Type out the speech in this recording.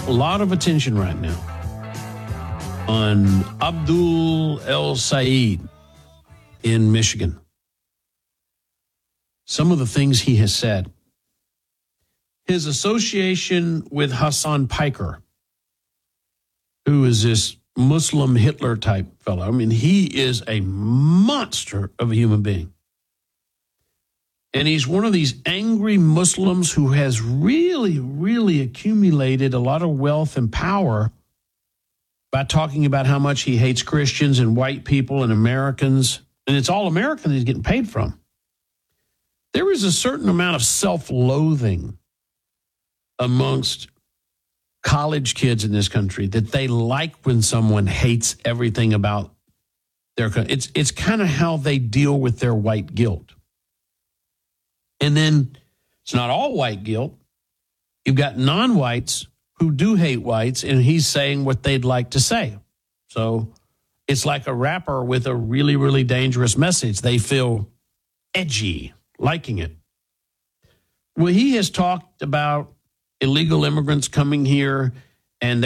a lot of attention right now on Abdul El Sayed in Michigan. Some of the things he has said. His association with Hassan Piker, who is this Muslim Hitler type fellow. I mean, he is a monster of a human being. And he's one of these angry Muslims who has really, really accumulated a lot of wealth and power by talking about how much he hates Christians and white people and Americans. And it's all Americans he's getting paid from. There is a certain amount of self-loathing amongst college kids in this country that they like when someone hates everything about their country. It's kind of how they deal with their white guilt. And then it's not all white guilt. You've got non-whites who do hate whites, and he's saying what they'd like to say. So it's like a rapper with a really, really dangerous message. They feel edgy, liking it. Well, he has talked about illegal immigrants coming here, and